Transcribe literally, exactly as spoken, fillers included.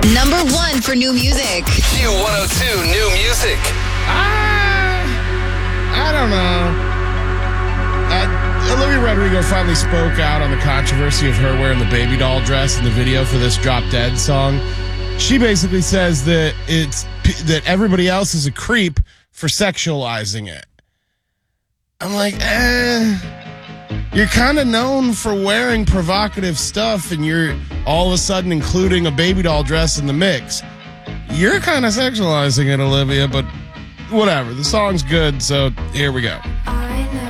Number one for new music. Q one oh two New Music. Ah, I don't know. Uh, Olivia Rodrigo finally spoke out on the controversy of her wearing the baby doll dress in the video for this Drop Dead song. She basically says that it's that everybody else is a creep for sexualizing it. I'm like, eh. You're kind of known for wearing provocative stuff, and you're all of a sudden including a baby doll dress in the mix. You're kind of sexualizing it, Olivia, but whatever. The song's good, so here we go.